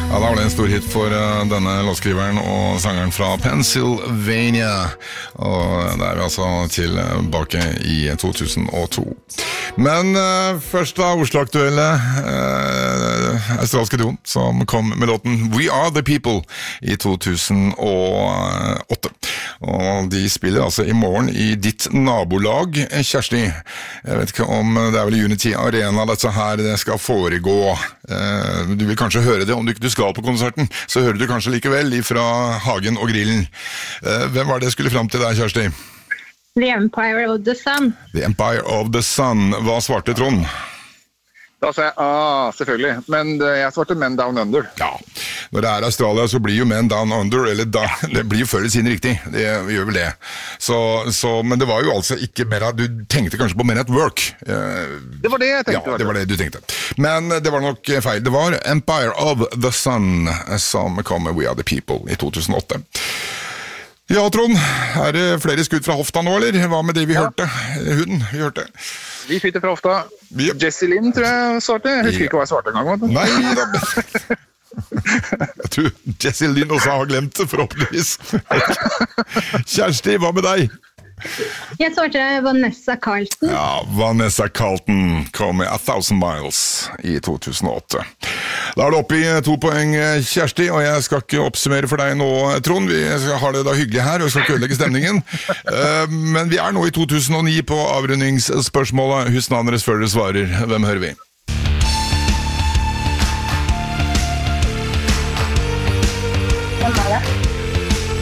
Ja, da var det en stor hit for denne låtskriveren og sangeren fra Pennsylvania. Og det vi altså tilbake i 2002. Men først da Oslo-aktuelle australske duoen som kom med låten We Are The People i 2008. Og de spiller altså i morgen i ditt nabolag, Kjersti. Jeg vet ikke om det vel Unity Arena dette her det skal foregå. Du vil kanskje høre det, om du ikke skal på konserten, så hører du kanskje likevel fra Hagen og Grillen. Hvem var det skulle frem til deg, Kjersti? The Empire of the Sun. The Empire of the Sun. Hva svarte Trond? Da sa jeg, selvfølgelig. Men jeg svarte Men Down Under. Ja, når det Australia så blir jo Men Down Under, eller det blir jo før eller siden riktig. Det gjør vel det. Men det var jo altså ikke mer, du tenkte kanskje på Men at Work. Det var det jeg tenkte. Ja, det var det du tenkte. Men det var nok feil. Det var Empire of the Sun som kom med We Are The People i 2008. Ja, Trond, det flere skudd fra hofta nå, eller? Hva med det vi hørte? Huden, vi hørte. Vi fytter fra hofta. Jessie Lynn, tror jeg svarte. Jeg husker ikke hva jeg svarte en gang. Nei, da. Jeg tror Jessie Lynn også har glemt det, forhåpentligvis. Kjersti, hva med deg? Jeg svarte Vanessa Carlton. Ja, Vanessa Carlton kom med 1000 Miles i 2008. Da det oppe i 2 poeng, Kjersti, og jeg skal ikke oppsummere for deg nå, Trond. Vi har det da hyggelig her, og skal ikke ødelegge stemningen. Men vi nå i 2009 på avrundingsspørsmålet. Husk navnet deres før dere svarer. Hvem hører vi?